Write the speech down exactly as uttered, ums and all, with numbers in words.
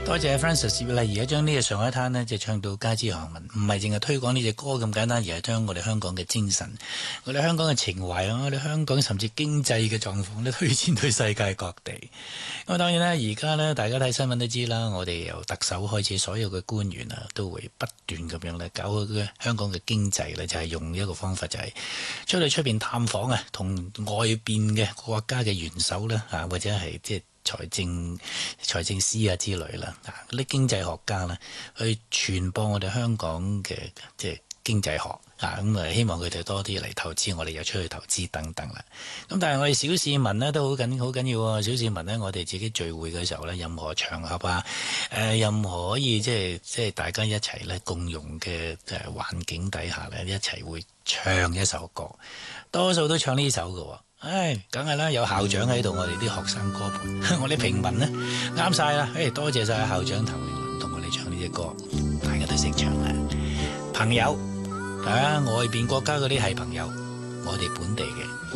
多謝 Francis 葉麗儀，而家將呢隻上海灘呢，就唱到街知巷聞，唔係淨係推廣呢隻歌咁簡單，而係將我哋香港嘅精神、我哋香港嘅情懷啊，我哋香港甚至經濟嘅狀況咧，推薦去世界各地。咁當然啦，而家呢，大家睇新聞都知啦，我哋由特首開始，所有嘅官員啊，都會不斷咁樣咧搞好嘅香港嘅經濟咧，就係用一個方法，就係出去出邊探訪啊，同外邊嘅國家嘅元首咧啊，或者係即係財政財政司啊之類啦，啊嗰啲經濟學家啦，去傳播我哋香港嘅即係經濟學啊，咁啊希望佢哋多啲嚟投資，我哋又出去投資等等啦。咁但係我哋小市民呢都好緊好緊要喎，小市民呢，我哋自己聚會嘅時候呢，任何場合啊，誒、呃、任何可以即係即係大家一齊咧共用嘅誒環境底下呢，一齊會唱一首歌，多數都唱呢首嘅喎。唉，梗係啦，有校長喺度，我哋啲學生歌盤，我哋平民呢，啱晒啦。誒，多謝晒校長譚詠麟同我哋唱呢隻歌，大家都識唱啦。朋友，啊，外邊國家嗰啲係朋友，我哋本地嘅。